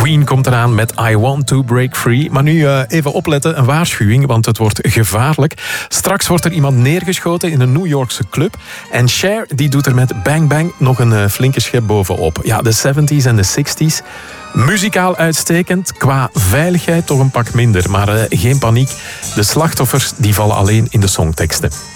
Queen komt eraan met I Want To Break Free. Maar nu even opletten, een waarschuwing, want het wordt gevaarlijk. Straks wordt er iemand neergeschoten in een New Yorkse club. En Cher die doet er met Bang Bang nog een flinke schep bovenop. Ja, de 70s en de 60s. Muzikaal uitstekend, qua veiligheid toch een pak minder. Maar geen paniek, de slachtoffers die vallen alleen in de songteksten.